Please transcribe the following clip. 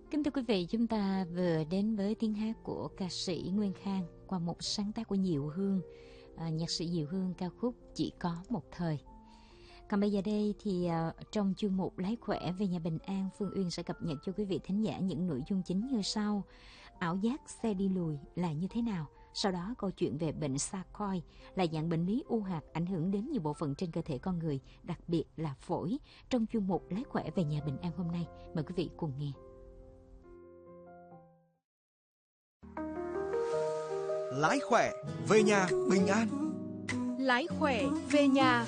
Kính thưa quý vị, chúng ta vừa đến với tiếng hát của ca sĩ Nguyên Khang qua một sáng tác của Diệu Hương, nhạc sĩ Diệu Hương, ca khúc Chỉ Có Một Thời. Còn bây giờ đây thì trong chuyên mục Lái Khỏe về nhà bình an, Phương Uyên sẽ cập nhật cho quý vị thính giả những nội dung chính như sau. Ảo giác xe đi lùi là như thế nào? Sau đó câu chuyện về bệnh sarcoid là dạng bệnh lý u hạt ảnh hưởng đến nhiều bộ phận trên cơ thể con người, đặc biệt là phổi, trong chuyên mục Lái Khỏe về nhà bình an hôm nay. Mời quý vị cùng nghe. Lái khỏe về nhà bình an. Lái khỏe về nhà